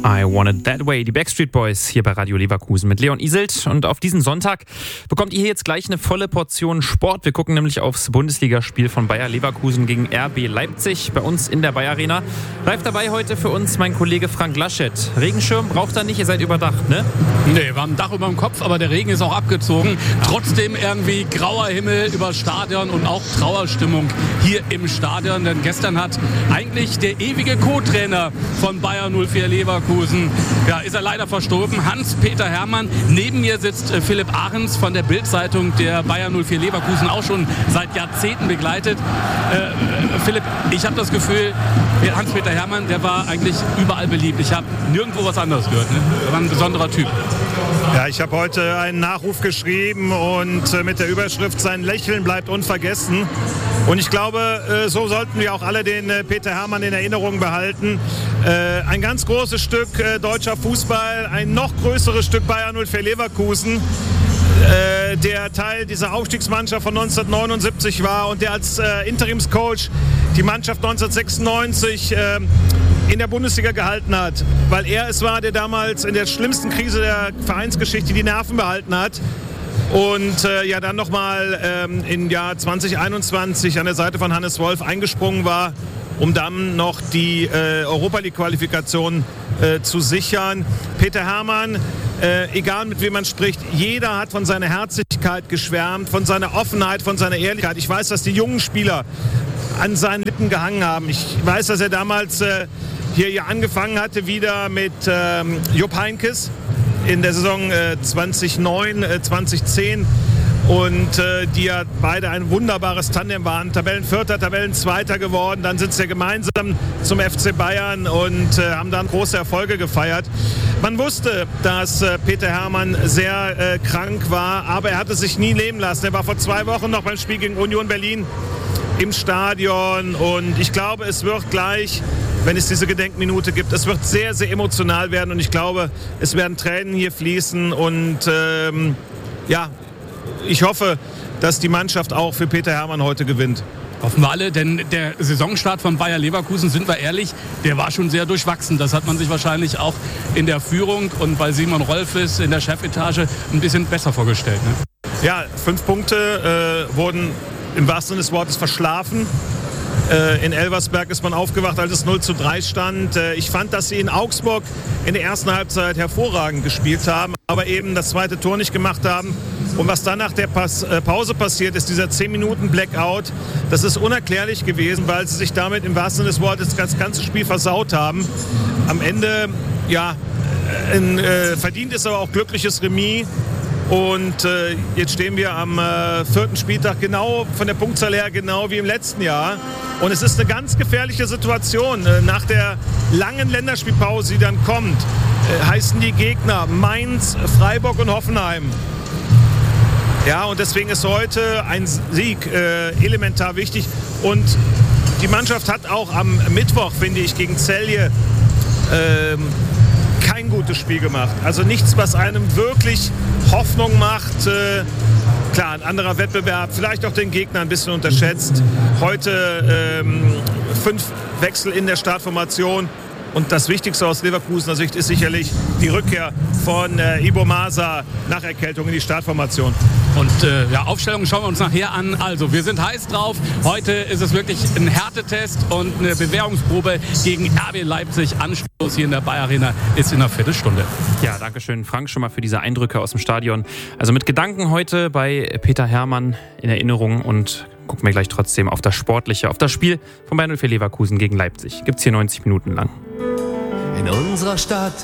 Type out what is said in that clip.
I Want It That Way, die Backstreet Boys hier bei Radio Leverkusen mit Leon Iselt. Und auf diesen Sonntag bekommt ihr hier jetzt gleich eine volle Portion Sport. Wir gucken nämlich aufs Bundesligaspiel von Bayer Leverkusen gegen RB Leipzig bei uns in der Bayer Arena. Live dabei heute für uns mein Kollege Frank Laschet. Regenschirm braucht er nicht, ihr seid überdacht, ne? Nee, wir haben ein Dach über dem Kopf, aber der Regen ist auch abgezogen. Trotzdem irgendwie grauer Himmel über Stadion und auch Trauerstimmung hier im Stadion. Denn gestern hat eigentlich der ewige Co-Trainer von Bayer 04 Leverkusen, ja, ist er leider verstorben, Hans-Peter Herrmann. Neben mir sitzt Philipp Ahrens von der Bild-Zeitung, der Bayer 04 Leverkusen auch schon seit Jahrzehnten begleitet. Philipp, ich habe das Gefühl, Hans-Peter Herrmann, der war eigentlich überall beliebt. Ich habe nirgendwo was anderes gehört. Ne? Er war ein besonderer Typ. Ja, ich habe heute einen Nachruf geschrieben und mit der Überschrift "Sein Lächeln bleibt unvergessen". Und ich glaube, so sollten wir auch alle den Peter Herrmann in Erinnerung behalten. Ein ganz großes Stück deutscher Fußball, ein noch größeres Stück Bayer 04 Leverkusen, der Teil dieser Aufstiegsmannschaft von 1979 war und der als Interimscoach die Mannschaft 1996 in der Bundesliga gehalten hat, weil er es war, der damals in der schlimmsten Krise der Vereinsgeschichte die Nerven behalten hat und ja dann nochmal im Jahr 2021 an der Seite von Hannes Wolf eingesprungen war, um dann noch die Europa-League-Qualifikation zu sichern. Peter Herrmann, egal mit wem man spricht, jeder hat von seiner Herzlichkeit geschwärmt, von seiner Offenheit, von seiner Ehrlichkeit. Ich weiß, dass die jungen Spieler an seinen Lippen gehangen haben. Ich weiß, dass er damals hier angefangen hatte wieder mit Jupp Heynckes in der Saison 2009, 2010 und die ja beide ein wunderbares Tandem waren. Tabellenvierter, Tabellenzweiter geworden. Dann sind sie ja gemeinsam zum FC Bayern und haben dann große Erfolge gefeiert. Man wusste, dass Peter Herrmann sehr krank war, aber er hatte sich nie nehmen lassen. Er war vor 2 Wochen noch beim Spiel gegen Union Berlin im Stadion und ich glaube, es wird gleich, wenn es diese Gedenkminute gibt, es wird sehr, sehr emotional werden und ich glaube, es werden Tränen hier fließen und ja, ich hoffe, dass die Mannschaft auch für Peter Herrmann heute gewinnt. Hoffen wir alle, denn der Saisonstart von Bayer Leverkusen, sind wir ehrlich, der war schon sehr durchwachsen. Das hat man sich wahrscheinlich auch in der Führung und bei Simon Rolfes in der Chefetage ein bisschen besser vorgestellt. Ne? Ja, 5 Punkte wurden im wahrsten Sinne des Wortes verschlafen. In Elversberg ist man aufgewacht, als es 0:3 stand. Ich fand, dass sie in Augsburg in der ersten Halbzeit hervorragend gespielt haben, aber eben das zweite Tor nicht gemacht haben. Und was dann nach der Pause passiert ist, dieser 10 Minuten Blackout, das ist unerklärlich gewesen, weil sie sich damit im wahrsten Sinne des Wortes das ganze Spiel versaut haben. Am Ende, ja, ein verdientes, aber auch glückliches Remis. Und jetzt stehen wir am 4. Spieltag genau von der Punktzahl her genau wie im letzten Jahr. Und es ist eine ganz gefährliche Situation. Nach der langen Länderspielpause, die dann kommt, heißen die Gegner Mainz, Freiburg und Hoffenheim. Ja, und deswegen ist heute ein Sieg elementar wichtig. Und die Mannschaft hat auch am Mittwoch, finde ich, gegen Celje kein gutes Spiel gemacht. Also nichts, was einem wirklich Hoffnung macht. Klar, ein anderer Wettbewerb, vielleicht auch den Gegner ein bisschen unterschätzt. Heute 5 Wechsel in der Startformation. Und das Wichtigste aus Leverkusener Sicht ist sicherlich die Rückkehr von Ibo Masa nach Erkältung in die Startformation. Und ja, Aufstellungen schauen wir uns nachher an. Also, wir sind heiß drauf. Heute ist es wirklich ein Härtetest und eine Bewährungsprobe gegen RB Leipzig. Anstoß hier in der Bayer Arena ist in einer Viertelstunde. Ja, danke schön, Frank, schon mal für diese Eindrücke aus dem Stadion. Also mit Gedanken heute bei Peter Herrmann in Erinnerung und gucken wir gleich trotzdem auf das Sportliche, auf das Spiel von Bayer 04 Leverkusen gegen Leipzig. Gibt's hier 90 Minuten lang. In unserer Stadt